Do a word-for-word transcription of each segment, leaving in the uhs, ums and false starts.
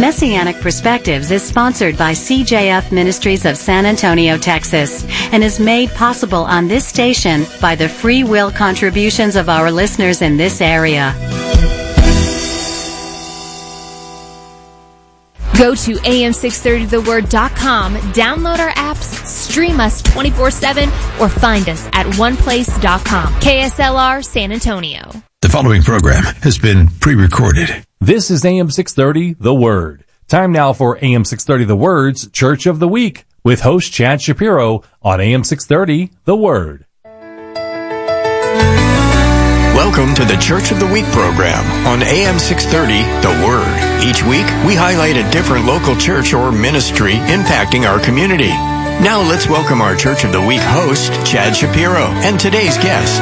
Messianic Perspectives is sponsored by C J F Ministries of San Antonio, Texas, and is made possible on this station by the free will contributions of our listeners in this area. Go to A M six thirty the word dot com, download our apps, stream us twenty-four seven, or find us at one place dot com. K S L R San Antonio. The following program has been pre-recorded. This is A M six thirty The Word. Time now for A M six thirty The Word's Church of the Week with host Chad Shapiro on A M six thirty The Word. Welcome to the Church of the Week program on A M six thirty The Word. Each week, we highlight a different local church or ministry impacting our community. Now let's welcome our Church of the Week host, Chad Shapiro, and today's guest.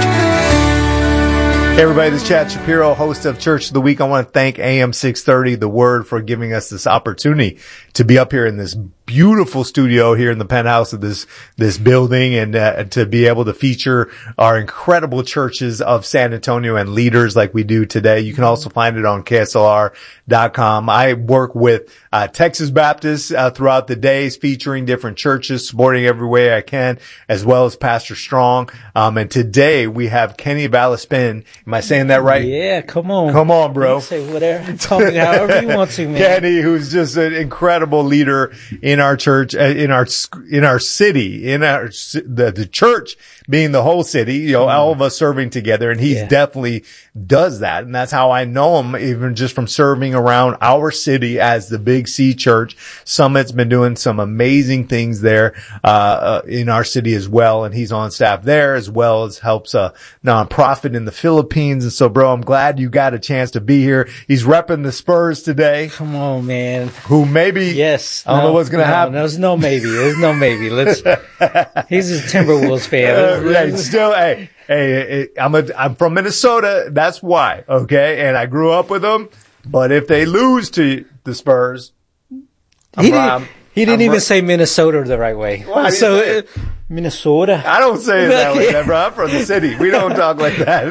Hey everybody, this is Chad Shapiro, host of Church of the Week. I want to thank A M six thirty The Word for giving us this opportunity to be up here in this beautiful studio here in the penthouse of this this building, and uh, to be able to feature our incredible churches of San Antonio and leaders like we do today. You can also find it on K S L R dot com. I work with uh, Texas Baptists uh, throughout the days, featuring different churches, supporting every way I can, as well as Pastor Strong. Um, and today we have Kenny Valaspin. Am I saying that right? Yeah, come on. Come on, bro. You say whatever. Call me however you want to, man. Kenny, who's just an incredible leader in our church, uh, in our in our city, in our the, the church being the whole city, you know, mm. all of us serving together, and he yeah. definitely does that. And that's how I know him, even just from serving around our city as the Big C Church. Summit's been doing some amazing things there, uh, uh, in our city as well. And he's on staff there, as well as helps a nonprofit in the Philippines. And so, bro, I'm glad you got a chance to be here. He's repping the Spurs today. Come on, man. Who maybe, yes, I don't no, know what's going to no, happen. There's no maybe. There's no maybe. Let's, he's a Timberwolves fan. Hey, still, hey, hey, I'm a, I'm from Minnesota. That's why, okay? And I grew up with them. But if they lose to the Spurs, I'm he didn't, I'm, he didn't I'm even right. say Minnesota the right way. Well, so, uh, Minnesota. I don't say it that way, bro. I'm from the city. We don't talk like that.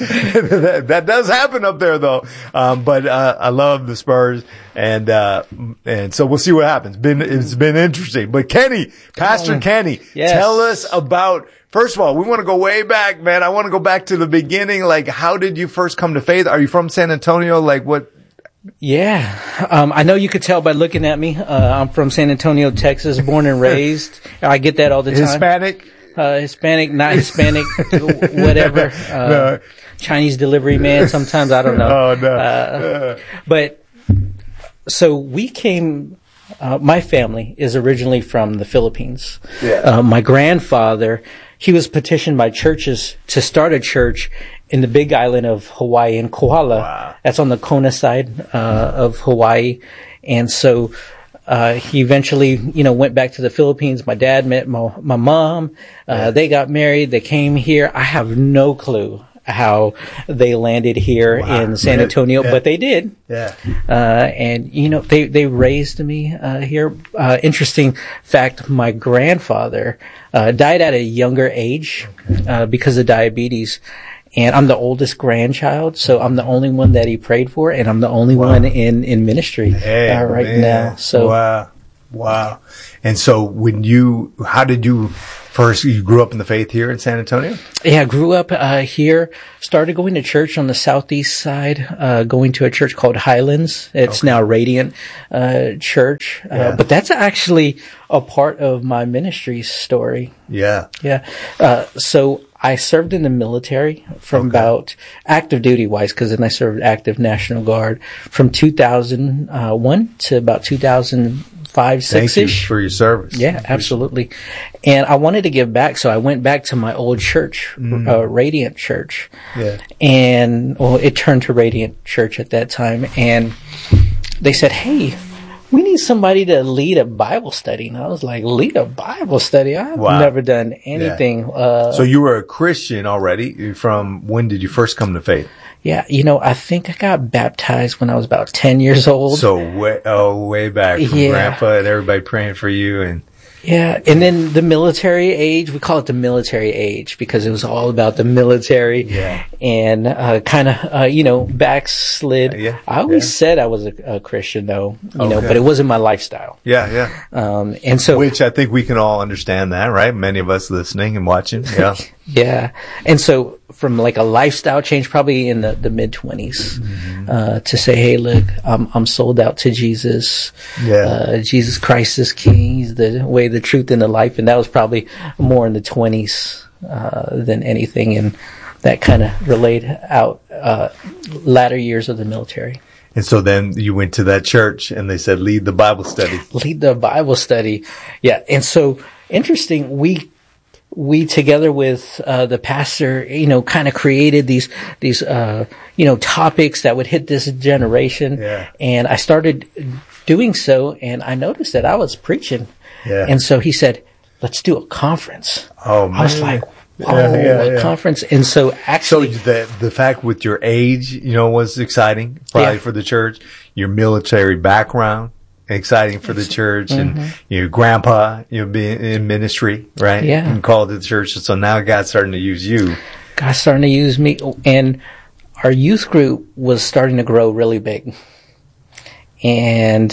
that. That does happen up there, though. Um, but uh, I love the Spurs, and uh, and so we'll see what happens. Been it's been interesting. But Kenny, Pastor Kenny, yes. tell us about. First of all, we want to go way back, man. I want to go back to the beginning. Like, how did you first come to faith? Are you from San Antonio? Like, what? Yeah. Um, I know you could tell by looking at me. Uh, I'm from San Antonio, Texas, born and raised. I get that all the time. Hispanic? Uh, Hispanic, not Hispanic, whatever. Uh, no. Chinese delivery man. Sometimes I don't know. Oh, no. Uh, but so we came, uh, my family is originally from the Philippines. Yeah. Uh, my grandfather, he was petitioned by churches to start a church in the big island of Hawaii, in Kohala. Wow. That's on the Kona side uh, of Hawaii. And so uh he eventually, you know, went back to the Philippines. My dad met my, my mom. Uh yeah. They got married. They came here. I have no clue how they landed here wow. in San Antonio, yeah. but they did. Yeah. Uh and, you know, they, they raised me uh here. Uh Interesting fact, my grandfather uh died at a younger age uh because of diabetes. And I'm the oldest grandchild, so I'm the only one that he prayed for, and I'm the only wow. one in, in ministry hey, uh, right man. now. So wow, wow. And so, when you, how did you first? You grew up in the faith here in San Antonio? Yeah, I grew up uh, here. Started going to church on the southeast side. Uh, going to a church called Highlands. It's okay. now Radiant uh, Church, uh, yeah. but that's actually a part of my ministry story. Yeah, yeah. Uh, so. I served in the military from okay. about active duty wise, because then I served active National Guard from two thousand one to about two thousand five, six ish. Thank you for your service. Yeah, absolutely. And I wanted to give back, so I went back to my old church, mm. uh, Radiant Church. Yeah. And, well, it turned to Radiant Church at that time. And they said, hey, we need somebody to lead a Bible study. And I was like, lead a Bible study? I've wow. never done anything. Yeah. Uh, so you were a Christian already. From when did you first come to faith? Yeah, you know, I think I got baptized when I was about ten years old. So way, oh, way back from yeah. Grandpa and everybody praying for you. And Yeah, and then the military age, we call it the military age because it was all about the military. Yeah. And uh, kind of, uh, you know, backslid. Uh, yeah, I always yeah. said I was a, a Christian, though, you know, Okay. but it wasn't my lifestyle. Yeah, yeah. Um, and so, Which I think we can all understand that, right? Many of us listening and watching. Yeah. yeah. And so from like a lifestyle change, probably in the, the mid twenties, Mm-hmm. uh, to say, hey, look, I'm, I'm sold out to Jesus. Yeah. Uh, Jesus Christ is King. He's the way, the truth, and the life. And that was probably more in the twenties, uh, than anything. And that kind of relayed out, uh, latter years of the military. And so then you went to that church and they said, lead the Bible study. Lead the Bible study. Yeah. And so interesting, we, we together with, uh, the pastor, you know, kind of created these, these, uh, you know, topics that would hit this generation. Yeah. And I started doing so and I noticed that I was preaching. Yeah. And so he said, let's do a conference. Oh, man. I was like, oh, Yeah, yeah, a yeah. conference. And so So actually, the the fact with your age, you know, was exciting probably Yeah. for the church. Your military background, exciting for the church, and your grandpa, you know, being in ministry, right? Yeah. And called to the church. So now God's starting to use you. God's starting to use me, and our youth group was starting to grow really big. And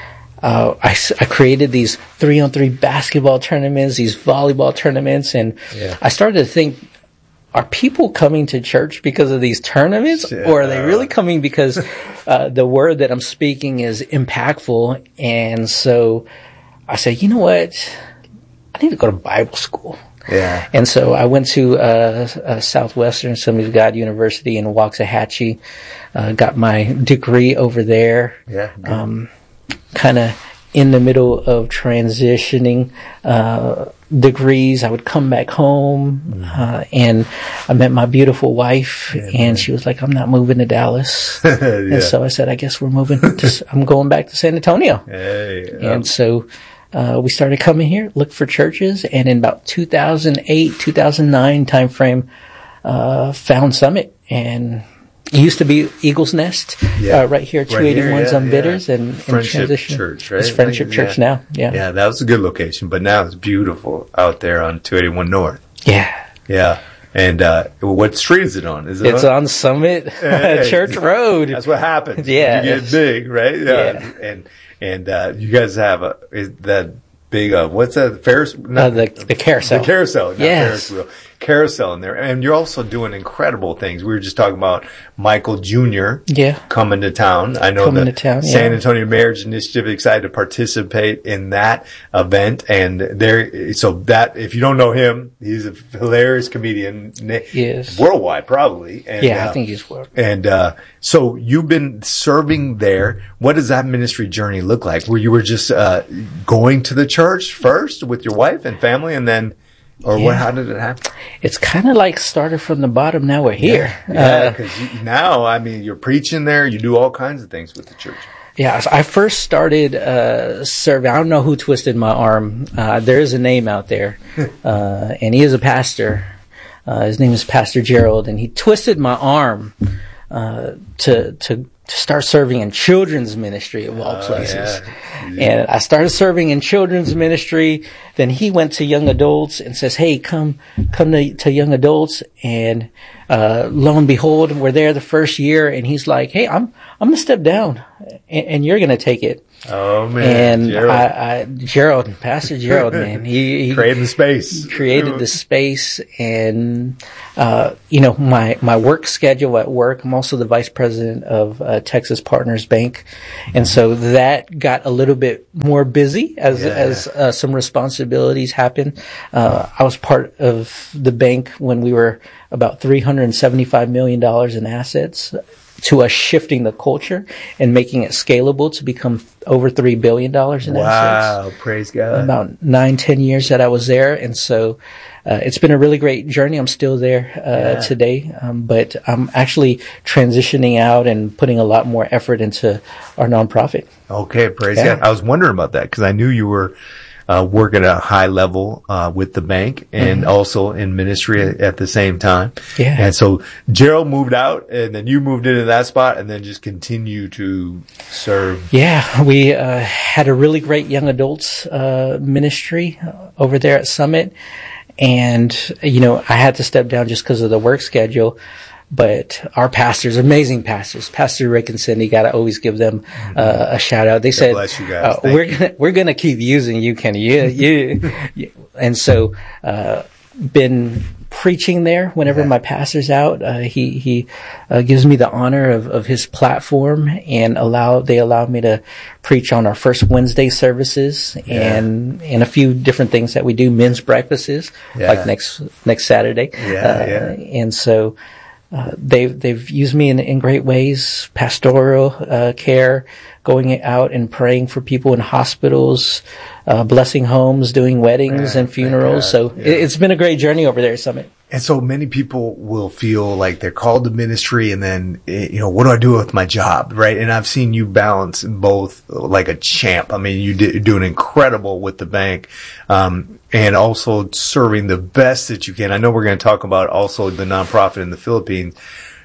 uh, I, s- I created these three-on-three basketball tournaments, these volleyball tournaments, and Yeah. I started to think, are people coming to church because of these tournaments, Yeah. or are they really coming because uh, the word that I'm speaking is impactful? And so I said, you know what? I need to go to Bible school. Yeah. And so I went to uh, uh, Southwestern Assemblies of God University in Waxahachie, uh, got my degree over there. Yeah. good. Um, kind of in the middle of transitioning uh, degrees. I would come back home, uh, and I met my beautiful wife, and she was like, "I'm not moving to Dallas." Yeah. And so I said, "I guess we're moving. To, I'm going back to San Antonio." Hey. And so uh, we started coming here, looked for churches, and in about two thousand eight, two thousand nine timeframe, uh, found Summit. And it used to be Eagle's Nest, Yeah. uh, right here, two Right here, eighty-one's yeah, on yeah. Bitters, and, and Friendship transition. Church, right? It's Friendship Yeah. Church now, yeah. Yeah, that was a good location, but now it's beautiful out there on two eighty-one North. Yeah. Yeah. And uh what street is it on? Is it It's on? on Summit Hey, Church Road. That's what happens. Yeah. You get big, right? Yeah. Yeah. And and uh you guys have a is that big uh what's that Ferris Uh, the, the carousel. the carousel, not Yes. Ferris wheel. Carousel in there. And you're also doing incredible things. We were just talking about Michael Junior Yeah. coming to town. I know Coming the to town, San yeah. Antonio Marriage Initiative is excited to participate in that event. And there, so that, if you don't know him, he's a hilarious comedian. Yes. Worldwide, probably. And, Yeah, uh, I think he's well. and uh, so you've been serving there. What does that ministry journey look like? Where you were just uh, going to the church first with your wife and family, and then, or what? Yeah. How did it happen? It's kind of like started from the bottom. Now we're here. Yeah, Uh, because now, I mean, you're preaching there. You do all kinds of things with the church. Yeah, so I first started uh, serving. I don't know who twisted my arm. Uh, there is a name out there, uh, and he is a pastor. Uh, his name is Pastor Gerald, and he twisted my arm uh, to to to start serving in children's ministry of all places. yeah. And I started serving in children's ministry. Then he went to young adults and says, "Hey, come come to, to young adults." And uh, lo and behold, we're there the first year, and he's like, "Hey, I'm I'm gonna step down, and, and you're gonna take it." Oh man, And Gerald. I, I, Gerald, Pastor Gerald, man, he, he creating the space, created the space, and uh, you know, my my work schedule at work. I'm also the vice president of uh, Texas Partners Bank, and so that got a little bit more busy as Yeah. as uh, some responsibilities happened. Uh, I was part of the bank when we were about three hundred seventy-five million dollars in assets, to us shifting the culture and making it scalable to become over three billion dollars in assets. Wow, praise God. About nine, ten years that I was there. And so, uh, it's been a really great journey. I'm still there, uh, Yeah. today. Um, but I'm actually transitioning out and putting a lot more effort into our nonprofit. Okay, praise Yeah. God. I was wondering about that because I knew you were uh, work at a high level, uh, with the bank and mm-hmm. also in ministry at, at the same time. Yeah. And so Gerald moved out and then you moved into that spot and then just continue to serve. Yeah. We, uh, had a really great young adults, uh, ministry over there at Summit. And, you know, I had to step down just because of the work schedule. But our pastors, amazing pastors, Pastor Rick and Cindy, got to always give them uh, a shout out. They God said, bless you guys. Uh, "We're you. gonna we're gonna keep using you, Kenny." You, you, and so uh, been preaching there whenever yeah. my pastor's out. Uh, he he uh, gives me the honor of, of his platform and allow they allow me to preach on our first Wednesday services yeah. and and a few different things that we do, men's breakfasts yeah. like next next Saturday. Yeah, uh, yeah. And so. Uh, they've, they've used me in, in great ways, pastoral, uh, care, going out and praying for people in hospitals, uh, blessing homes, doing weddings yeah, and funerals. So yeah. it, it's been a great journey over there at Summit. And so many people will feel like they're called to ministry and then, you know, what do I do with my job? Right. And I've seen you balance both like a champ. I mean, you did, you're doing incredible with the bank, um, and also serving the best that you can. I know we're going to talk about also the nonprofit in the Philippines.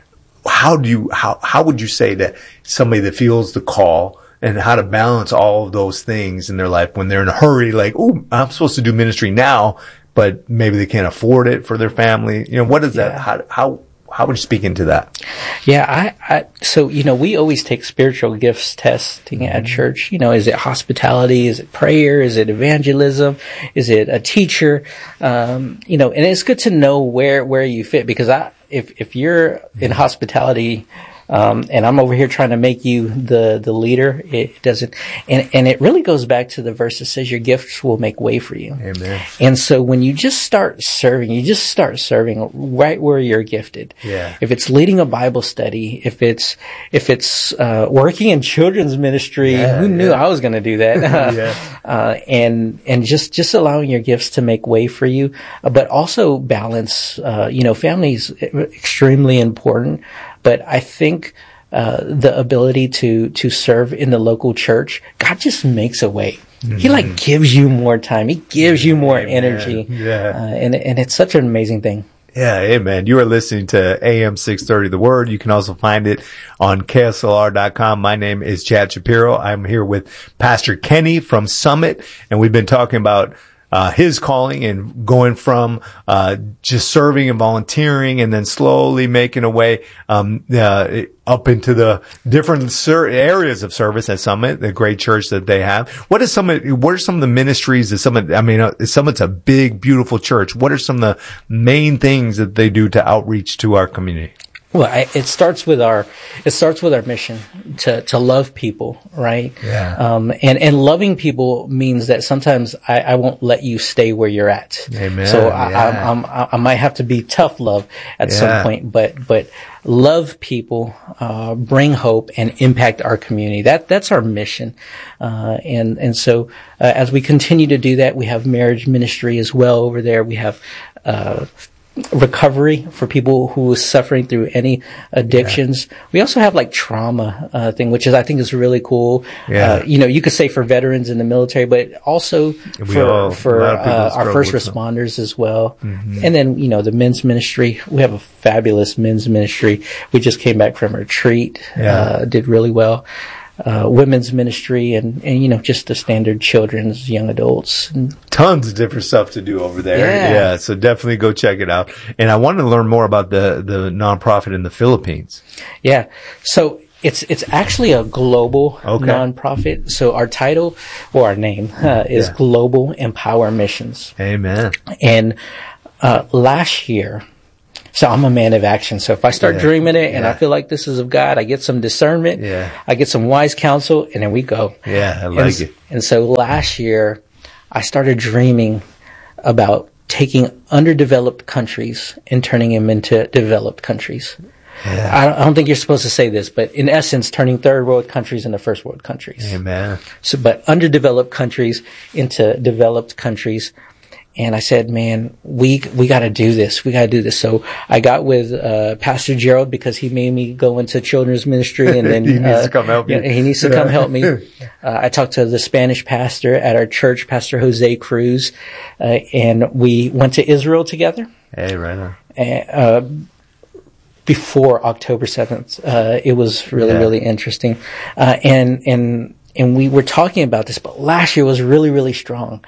How do you, how, how would you say that somebody that feels the call and how to balance all of those things in their life when they're in a hurry, like, oh, I'm supposed to do ministry now, but maybe they can't afford it for their family. You know, what is that? Yeah. How, how, how would you speak into that? Yeah, I, I, so, you know, we always take spiritual gifts testing mm-hmm. at church. You know, is it hospitality? Is it prayer? Is it evangelism? Is it a teacher? Um, you know, and it's good to know where, where you fit because I, if, if you're in hospitality, Um, and I'm over here trying to make you the, the leader. It doesn't, and, and it really goes back to the verse that says your gifts will make way for you. Amen. And so when you just start serving, you just start serving right where you're gifted. Yeah. If it's leading a Bible study, if it's, if it's, uh, working in children's ministry, yeah, who knew yeah. I was going to do that? yeah. Uh, and, and just, just allowing your gifts to make way for you, uh, but also balance, uh, you know, family is extremely important. But I think uh the ability to to serve in the local church, God just makes a way. Mm-hmm. He like gives you more time. He gives you more Amen. energy. Yeah. Uh, and and it's such an amazing thing. Yeah, amen. You are listening to A M six thirty The Word. You can also find it on K S L R dot com. My name is Chad Shapiro. I'm here with Pastor Kenny from Summit, and we've been talking about Uh, his calling and going from, uh, just serving and volunteering and then slowly making a way, um, uh, up into the different ser- areas of service at Summit, the great church that they have. What is some of, what are some of the ministries that Summit, I mean, uh, Summit's a big, beautiful church. What are some of the main things that they do to outreach to our community? Well, I, it starts with our, it starts with our mission to, to love people, right? Yeah. Um, and, and loving people means that sometimes I, I won't let you stay where you're at. Amen. So I, yeah. I, I'm, I might have to be tough love at yeah. some point, but, but love people, uh, bring hope and impact our community. That, that's our mission. Uh, and, and so, uh, as we continue to do that, we have marriage ministry as well over there. We have, uh, recovery for people who are suffering through any addictions. Yeah. We also have like trauma, uh, thing, which is, I think is really cool. Yeah. Uh, you know, you could say for veterans in the military, but also we for, all, for, uh, our first responders them. as well. Mm-hmm. And then, you know, the men's ministry. We have a fabulous men's ministry. We just came back from a retreat, yeah. uh, did really well. Uh, women's ministry and, and, you know, just the standard children's, young adults. And tons of different stuff to do over there. Yeah. yeah. So definitely go check it out. And I wanted to learn more about the, the nonprofit in the Philippines. Yeah. So it's, it's actually a global okay. nonprofit. So our title or our name uh, is yeah. Global Empower Missions. Amen. And, uh, last year, so I'm a man of action. So if I start yeah. dreaming it and yeah. I feel like this is of God, I get some discernment. Yeah. I get some wise counsel and then we go. Yeah. I like and, it. And so last year I started dreaming about taking underdeveloped countries and turning them into developed countries. Yeah. I, don't, I don't think you're supposed to say this, but in essence, turning third world countries into first world countries. Amen. So, but underdeveloped countries into developed countries. And I said, man, we, we gotta do this. We gotta do this. So I got with, uh, Pastor Gerald because he made me go into children's ministry and then, he needs uh, to come help me. Yeah, he needs to come help me. Uh, I talked to the Spanish pastor at our church, Pastor Jose Cruz, uh, and we went to Israel together. Hey, right on. And, uh, before October seventh. Uh, it was really, yeah. really interesting. Uh, and, and, and we were talking about this, but last year was really, really strong.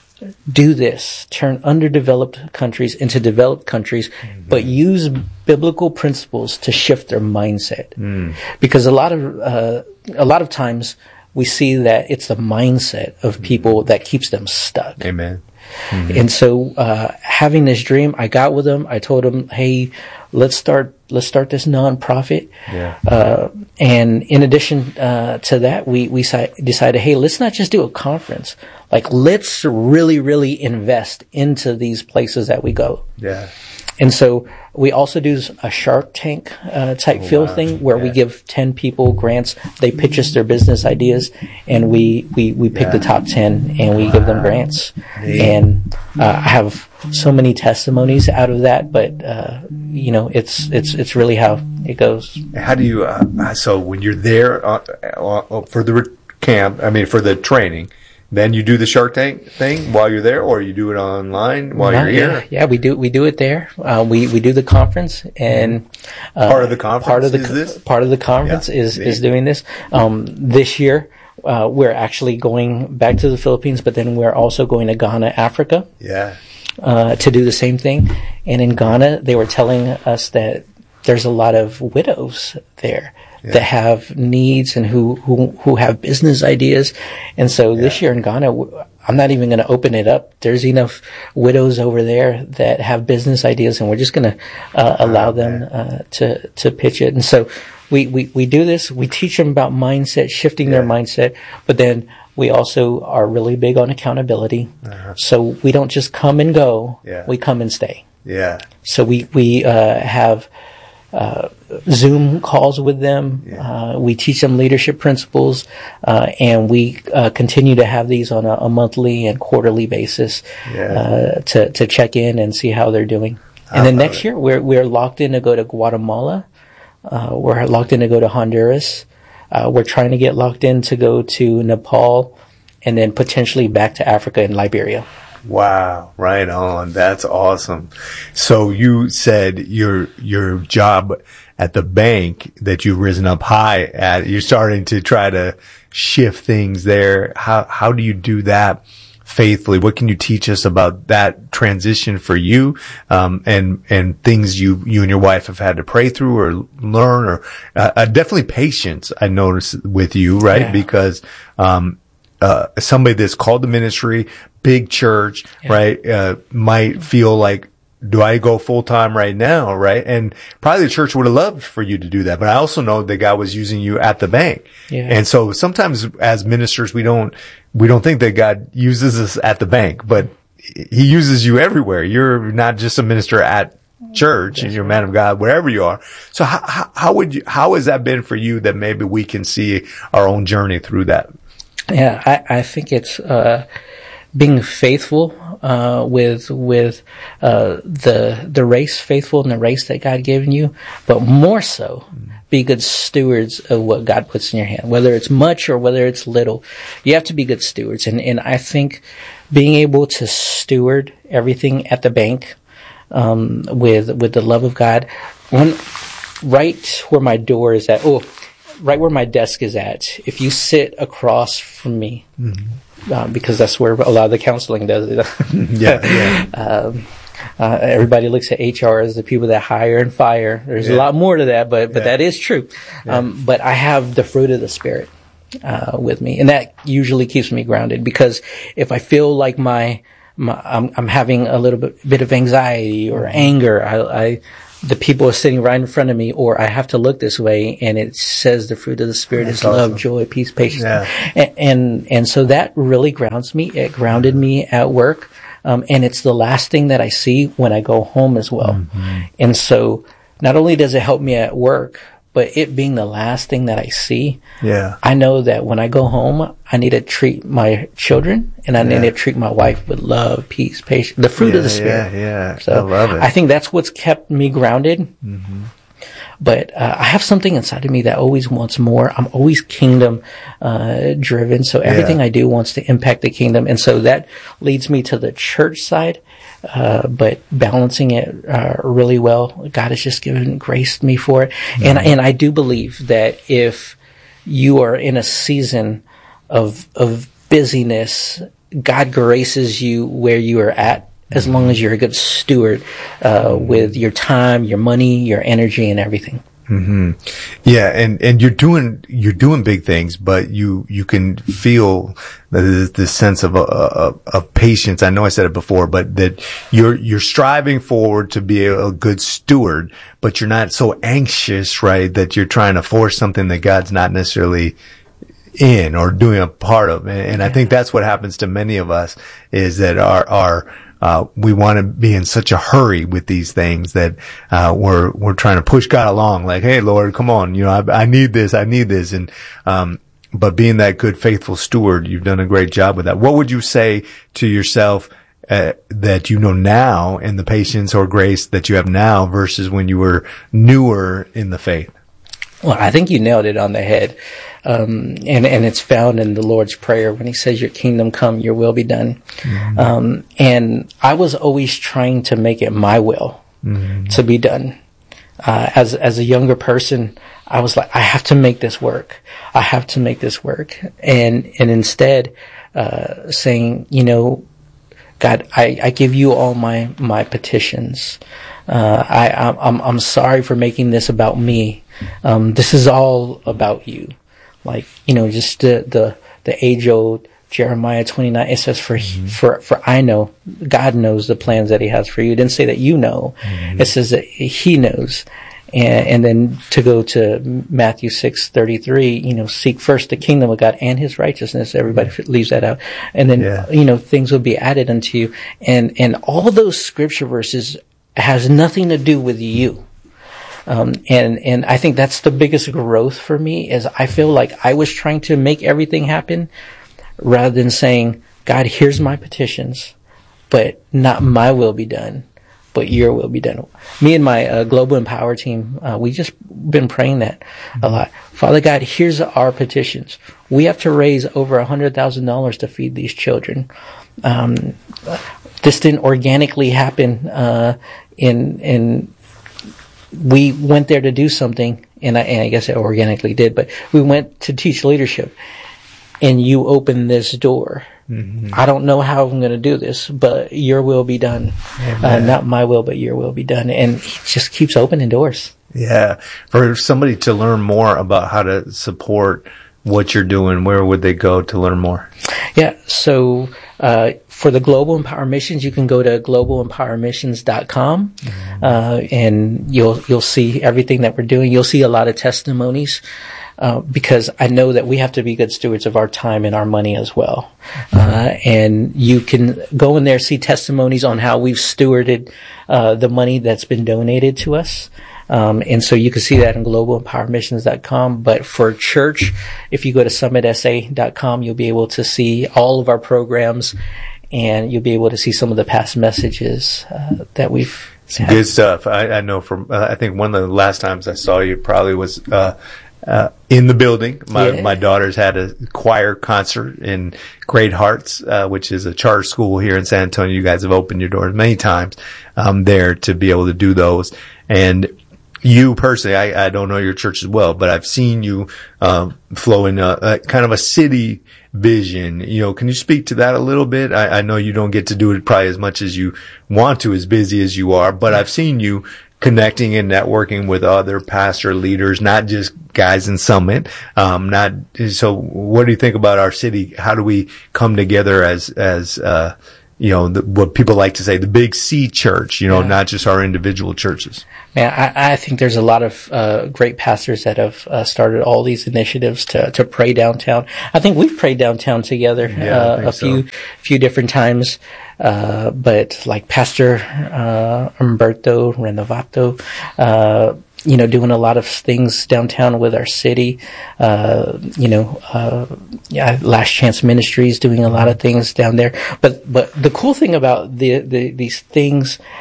Do this, turn underdeveloped countries into developed countries, mm-hmm. but use biblical principles to shift their mindset. Mm. Because a lot of, uh, a lot of times we see that it's the mindset of people that keeps them stuck. Amen. Mm-hmm. And so, uh, having this dream, I got with him. I told him, hey, let's start, let's start this nonprofit. Yeah. Uh, and in addition, uh, to that, we, we si- decided, hey, let's not just do a conference. Like, let's really, really invest into these places that we go. Yeah. And so we also do a Shark Tank uh, type oh, feel wow. thing where yeah. we give ten people grants. They pitch us their business ideas, and we, we, we pick yeah. the top ten, and we wow. give them grants. Yeah. And uh, I have so many testimonies out of that, but uh, you know, it's it's it's really how it goes. How do you? Uh, so when you're there uh, uh, for the camp, I mean for the training. Then you do the Shark Tank thing while you're there, or you do it online while No, you're yeah, here? Yeah, we do we do it there. Uh, we we do the conference, and uh, part of the conference part of the is this? part of the conference yeah, is indeed. is doing this. Um, this year, uh, we're actually going back to the Philippines, but then we're also going to Ghana, Africa. Yeah. Uh, to do the same thing. And in Ghana, they were telling us that there's a lot of widows there. Yeah. That have needs and who, who, who have business ideas. And so yeah. this year in Ghana, I'm not even going to open it up. There's enough widows over there that have business ideas, and we're just going to uh, allow oh, them uh, to, to pitch it. And so we, we, we do this. We teach them about mindset, shifting yeah. their mindset, but then we also are really big on accountability. Uh-huh. So we don't just come and go. Yeah. We come and stay. Yeah. So we, we, uh, have, uh, Zoom calls with them. Yeah. Uh, we teach them leadership principles, uh, and we, uh, continue to have these on a, a monthly and quarterly basis, yeah. uh, to, to check in and see how they're doing. And then next it. year, we're, we're locked in to go to Guatemala. Uh, we're locked in to go to Honduras. Uh, we're trying to get locked in to go to Nepal, and then potentially back to Africa and Liberia. Wow, right on. That's awesome. So you said your your job at the bank that you've risen up high at, you're starting to try to shift things there. How how do you do that faithfully? What can you teach us about that transition for you, um, and and things you you and your wife have had to pray through or learn, or uh, uh, definitely patience, I notice with you, right? Yeah. Because um uh somebody that's called to ministry, big church, yeah. right, uh might feel like, do I go full time right now, right? And probably the church would have loved for you to do that, but I also know that God was using you at the bank. Yeah. And so sometimes as ministers, we don't, we don't think that God uses us at the bank, but He uses you everywhere. You're not just a minister at church, That's and you're a man of God wherever you are. So how, how, how would you, how has that been for you that maybe we can see our own journey through that? Yeah, I, I think it's, uh, being faithful, uh, with, with, uh, the, the race, faithful in the race that God given you, but more so, be good stewards of what God puts in your hand, whether it's much or whether it's little. You have to be good stewards. And, and I think being able to steward everything at the bank, um, with, with the love of God, one, right where my door is at, oh, right where my desk is at, if you sit across from me, mm-hmm. Uh, because that's where a lot of the counseling does it. yeah, yeah. Um, uh, everybody looks at H R as the people that hire and fire. There's yeah. a lot more to that, but, but yeah. that is true. Yeah. Um, but I have the fruit of the Spirit, uh, with me. And that usually keeps me grounded, because if I feel like my, my I'm, I'm having a little bit, bit of anxiety or anger, I, I, the people are sitting right in front of me, or I have to look this way, and it says the fruit of the Spirit That's is awesome. Love, joy, peace, patience. Yeah. And, and, and so that really grounds me. It grounded me at work. Um, and it's the last thing that I see when I go home as well. Mm-hmm. And so not only does it help me at work, but it being the last thing that I see, yeah, I know that when I go home, I need to treat my children, and I yeah. need to treat my wife with love, peace, patience, the fruit yeah, of the Spirit. Yeah, yeah. So I love it. I think that's what's kept me grounded. Mm-hmm. but uh, I have something inside of me that always wants more. I'm always kingdom uh, driven, so everything yeah. I do wants to impact the kingdom, and so that leads me to the church side. Uh, but balancing it uh, really well. God has just given graced me for it, mm-hmm. and and I do believe that if you are in a season of of busyness, God graces you where you are at, as long as you're a good steward uh, with your time, your money, your energy, and everything. Mm-hmm. Yeah, and, and you're doing you're doing big things, but you you can feel the, the sense of, of of patience. I know I said it before, but that you're you're striving forward to be a, a good steward, but you're not so anxious, right? That you're trying to force something that God's not necessarily in or doing a part of. And, and I think that's what happens to many of us, is that our our Uh, we want to be in such a hurry with these things that, uh, we're, we're trying to push God along. Like, hey, Lord, come on. You know, I, I need this. I need this. And, um, but being that good, faithful steward, you've done a great job with that. What would you say to yourself, uh, that you know now, and the patience or grace that you have now versus when you were newer in the faith? Well, I think you nailed it on the head. Um, and, and it's found in the Lord's Prayer when he says, your kingdom come, your will be done. Mm-hmm. Um, and I was always trying to make it my will mm-hmm. to be done. Uh, as, as a younger person, I was like, I have to make this work. I have to make this work. And, and instead, uh, saying, you know, God, I, I give you all my, my petitions. Uh, I, I'm, I'm sorry for making this about me. Um, this is all about you. Like, you know, just the, the, the age old Jeremiah twenty-nine, it says, for, mm-hmm. for, for I know, God knows the plans that he has for you. It didn't say that you know. Mm-hmm. It says that he knows. And, and then to go to Matthew six thirty-three, you know, seek first the kingdom of God and his righteousness. Everybody leaves that out. And then, yeah. you know, things will be added unto you. And, and all those scripture verses has nothing to do with you. Um, and, and I think that's the biggest growth for me, is I feel like I was trying to make everything happen rather than saying, God, here's my petitions, but not my will be done, but your will be done. Me and my uh, Global Empower team, uh, we just been praying that a lot. Father God, here's our petitions. We have to raise over a hundred thousand dollars to feed these children. Um, this didn't organically happen, uh, in, in, we went there to do something, and I, and I guess it organically did, but we went to teach leadership, and you opened this door. Mm-hmm. I don't know how I'm going to do this, but your will be done. Uh, not my will, but your will be done. And he just keeps opening doors. Yeah. For somebody to learn more about how to support what you're doing, where would they go to learn more? Yeah. So, uh, for the Global Empower Missions, you can go to global empower missions dot com, mm-hmm. uh, and you'll, you'll see everything that we're doing. You'll see a lot of testimonies, uh, because I know that we have to be good stewards of our time and our money as well. Mm-hmm. Uh, and you can go in there, see testimonies on how we've stewarded, uh, the money that's been donated to us. Um, and so you can see that in global empower missions dot com. But for church, if you go to summit s a dot com, you'll be able to see all of our programs, and you'll be able to see some of the past messages uh, that we've had. Good stuff. I, I know from, uh, I think one of the last times I saw you probably was uh, uh, in the building. My, yeah. my daughters had a choir concert in Great Hearts, uh, which is a charter school here in San Antonio. You guys have opened your doors many times um, there to be able to do those. And you personally, I, I don't know your church as well, but I've seen you um, flow in a, a kind of a city vision. You know, can you speak to that a little bit? I, I know you don't get to do it probably as much as you want to, as busy as you are, but I've seen you connecting and networking with other pastor leaders, not just guys in Summit. Um, not so. What do you think about our city? How do we come together as as uh, you know, the, what people like to say, the big C church? You know, yeah. not just our individual churches. Man, I, I think there's a lot of uh, great pastors that have uh, started all these initiatives to to pray downtown. I think we've prayed downtown together yeah, uh, a few so. few different times. Uh, but like Pastor uh, Umberto Renovato, uh, you know, doing a lot of things downtown with our city. Uh, you know, uh, yeah, Last Chance Ministries doing a lot of things down there. But but the cool thing about the, the these things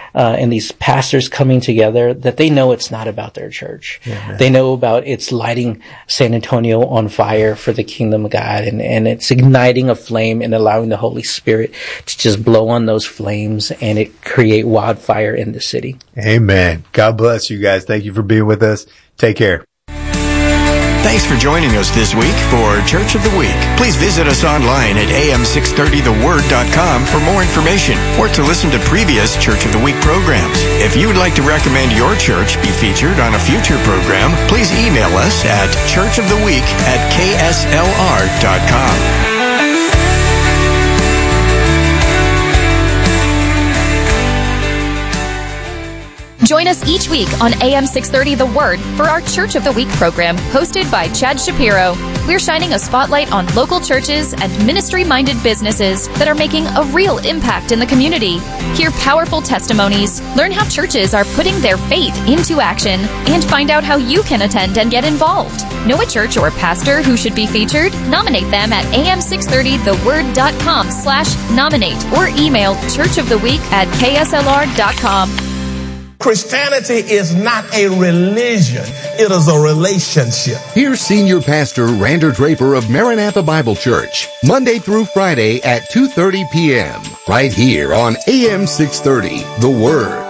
uh, and these pastors coming together that they know it's not about their church. Yeah, they know about it's lighting San Antonio on fire for the kingdom of God, and, and it's igniting a flame and allowing the Holy Spirit to just blow on those flames and it create wildfire in the city. Amen. God bless you guys. Thank you for being with us. Take care. Thanks for joining us this week for Church of the Week. Please visit us online at a m six thirty the word dot com for more information or to listen to previous Church of the Week programs. If you would like to recommend your church be featured on a future program, please email us at churchoftheweek at k s l r dot com. Join us each week on A M six thirty The Word for our Church of the Week program, hosted by Chad Shapiro. We're shining a spotlight on local churches and ministry-minded businesses that are making a real impact in the community. Hear powerful testimonies, learn how churches are putting their faith into action, and find out how you can attend and get involved. Know a church or pastor who should be featured? Nominate them at a m six thirty the word dot com slash nominate or email churchoftheweek at k s l r dot com. Christianity is not a religion. It is a relationship. Here's Senior Pastor Rander Draper of Maranatha Bible Church, Monday through Friday at two thirty p.m. right here on A M six thirty, The Word.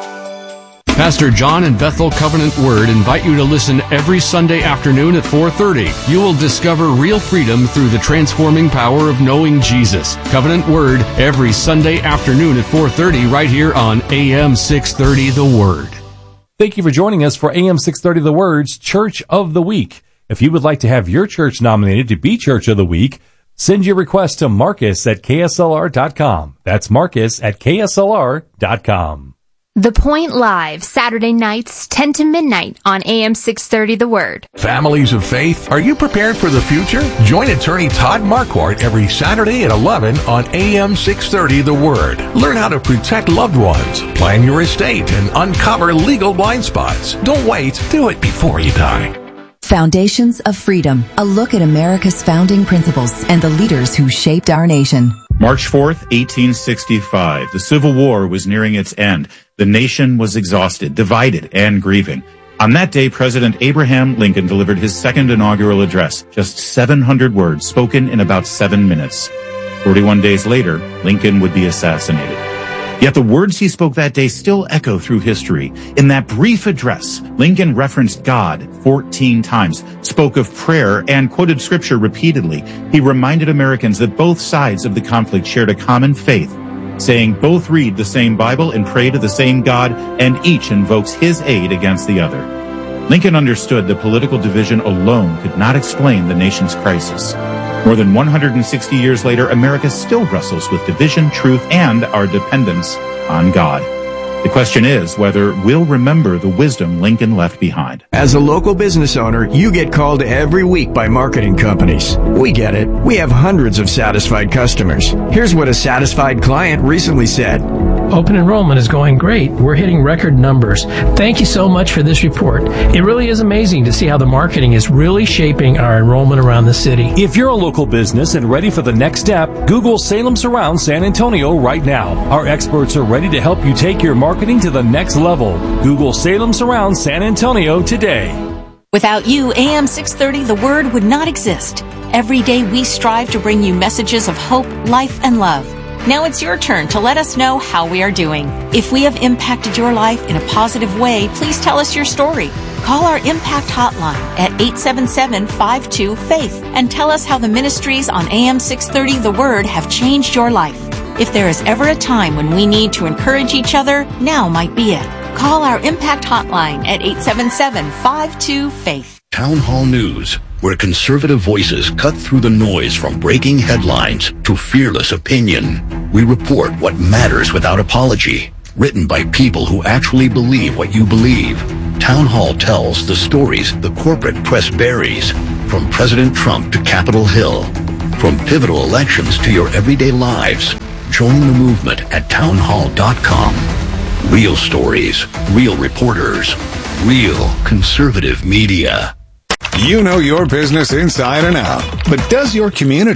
Pastor John and Bethel Covenant Word invite you to listen every Sunday afternoon at four thirty. You will discover real freedom through the transforming power of knowing Jesus. Covenant Word every Sunday afternoon at four thirty right here on A M six thirty The Word. Thank you for joining us for A M six thirty The Word's Church of the Week. If you would like to have your church nominated to be Church of the Week, send your request to Marcus at k s l r dot com. That's Marcus at k s l r dot com. The Point Live, Saturday nights, ten to midnight on A M six thirty The Word. Families of faith, are you prepared for the future? Join attorney Todd Marquardt every Saturday at eleven on A M six thirty The Word. Learn how to protect loved ones, plan your estate, and uncover legal blind spots. Don't wait. Do it before you die. Foundations of Freedom, a look at America's founding principles and the leaders who shaped our nation. March fourth, eighteen sixty-five. The Civil War was nearing its end. The nation was exhausted, divided, and grieving. On that day, President Abraham Lincoln delivered his second inaugural address, just seven hundred words spoken in about seven minutes. forty-one days later, Lincoln would be assassinated. Yet the words he spoke that day still echo through history. In that brief address, Lincoln referenced God fourteen times, spoke of prayer, and quoted scripture repeatedly. He reminded Americans that both sides of the conflict shared a common faith, saying both read the same Bible and pray to the same God, and each invokes his aid against the other. Lincoln understood that political division alone could not explain the nation's crisis. More than one hundred sixty years later, America still wrestles with division, truth, and our dependence on God. The question is whether we'll remember the wisdom Lincoln left behind. As a local business owner, you get called every week by marketing companies. We get it. We have hundreds of satisfied customers. Here's what a satisfied client recently said. Open enrollment is going great. We're hitting record numbers. Thank you so much for this report. It really is amazing to see how the marketing is really shaping our enrollment around the city. If you're a local business and ready for the next step, Google Salem Surround San Antonio right now. Our experts are ready to help you take your marketing to the next level. Google Salem Surround San Antonio today. Without you, A M six thirty The Word would not exist. Every day we strive to bring you messages of hope, life, and love. Now it's your turn to let us know how we are doing. If we have impacted your life in a positive way, please tell us your story. Call our Impact Hotline at eight seven seven, five two, FAITH and tell us how the ministries on A M six thirty The Word have changed your life. If there is ever a time when we need to encourage each other, now might be it. Call our Impact Hotline at eight seven seven, five two, FAITH. Town Hall News, where conservative voices cut through the noise from breaking headlines to fearless opinion. We report what matters without apology. Written by people who actually believe what you believe. Town Hall tells the stories the corporate press buries, from President Trump to Capitol Hill, from pivotal elections to your everyday lives. Join the movement at town hall dot com. Real stories, real reporters, real conservative media. You know your business inside and out, but does your community?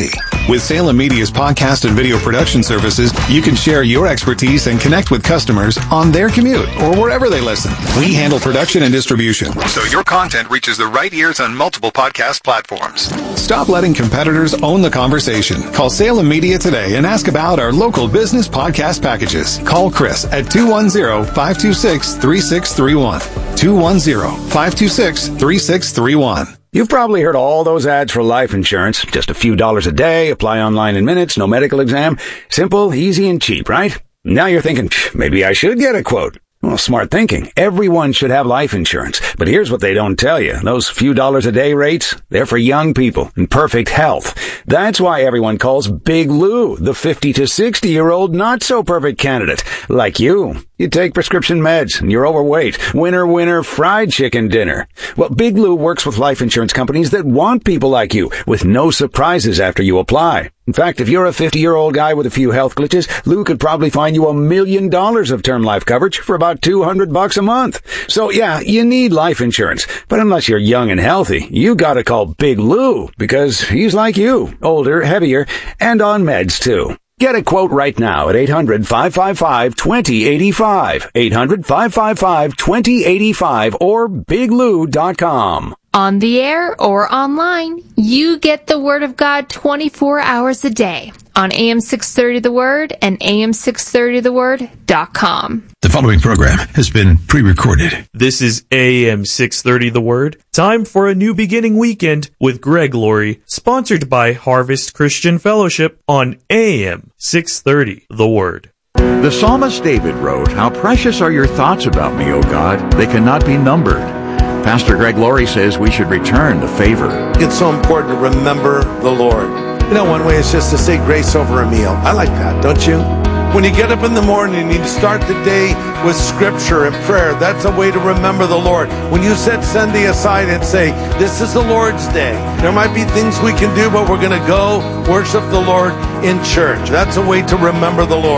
With Salem Media's podcast and video production services, you can share your expertise and connect with customers on their commute or wherever they listen. We handle production and distribution, so your content reaches the right ears on multiple podcast platforms. Stop letting competitors own the conversation. Call Salem Media today and ask about our local business podcast packages. Call Chris at two one zero, five two six, three six three one. two one zero, five two six, three six three one. You've probably heard all those ads for life insurance. Just a few dollars a day, apply online in minutes, no medical exam. Simple, easy, and cheap, right? Now you're thinking, maybe I should get a quote. Well, smart thinking. Everyone should have life insurance. But here's what they don't tell you. Those few dollars a day rates, they're for young people in perfect health. That's why everyone calls Big Lou the fifty to sixty year old not so perfect candidate. Like you. You take prescription meds and you're overweight. Winner, winner, fried chicken dinner. Well, Big Lou works with life insurance companies that want people like you with no surprises after you apply. In fact, if you're a fifty-year-old guy with a few health glitches, Lou could probably find you a million dollars of term life coverage for about two hundred bucks a month. So yeah, you need life insurance. But unless you're young and healthy, you gotta call Big Lou because he's like you, older, heavier, and on meds too. Get a quote right now at eight hundred, five five five, two zero eight five, eight hundred, five five five, two zero eight five, or big lou dot com. On the air or online, you get the Word of God twenty-four hours a day on A M six thirty The Word and A M six thirty the word dot com. The following program has been pre-recorded. This is A M six thirty The Word. Time for a new beginning weekend with Greg Laurie, sponsored by Harvest Christian Fellowship on A M six thirty The Word. The psalmist David wrote, "How precious are your thoughts about me, O God. They cannot be numbered." Pastor Greg Laurie says we should return the favor. It's so important to remember the Lord. You know, one way is just to say grace over a meal. I like that, don't you? When you get up in the morning and you start the day with scripture and prayer, that's a way to remember the Lord. When you set Sunday aside and say, this is the Lord's day, there might be things we can do, but we're going to go worship the Lord in church. That's a way to remember the Lord.